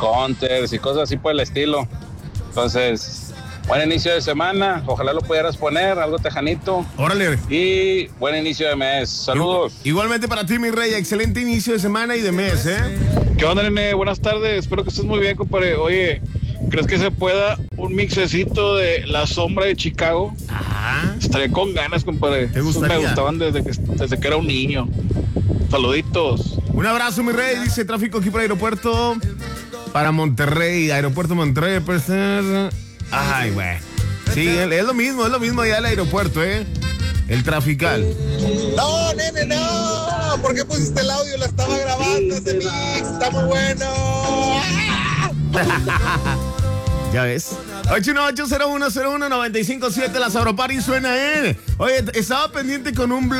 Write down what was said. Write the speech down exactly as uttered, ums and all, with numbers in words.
Hunters y cosas así por el estilo. Entonces, buen inicio de semana, ojalá lo pudieras poner, algo tejanito. Órale. Y buen inicio de mes, saludos. Igualmente para ti, mi rey, excelente inicio de semana y de mes, ¿eh? ¿Qué onda, nene? Buenas tardes, espero que estés muy bien, compadre. Oye, ¿crees que se pueda un mixecito de La Sombra de Chicago? Ajá. Estaría con ganas, compadre. ¿Te gustaría? Esos me gustaban desde que, desde que era un niño. Saluditos. Un abrazo, mi rey. Dice tráfico aquí para el aeropuerto. Para Monterrey, aeropuerto Monterrey. Pues, ay, güey. Sí, es lo mismo, es lo mismo allá el aeropuerto, ¿eh? El trafical. No, nene, no. ¿Por qué pusiste el audio? La estaba grabando ese mix. Está muy bueno. Ya ves. ocho uno ocho, cero uno cero uno, nueve cinco siete, la Sabropari suena, ¿eh? Oye, estaba pendiente con un blog.